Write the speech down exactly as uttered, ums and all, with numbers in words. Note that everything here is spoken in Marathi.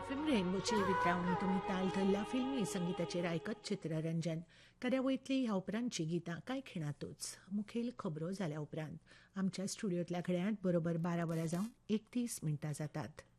फिल्म रेनबोची वितरावणी तुमी ताल धरला फिल्मी संगीताचेर आयकत चित्ररंजन कार्यावळींतली ह्या उपरांतची गितां कांय खिणातूच मुखेल खबरो जाल्या उपरांत आमच्या स्टुडियोंतल्या घड्याळांत बरोबर बारा वरां जावन एकतीस मिनटां जातात.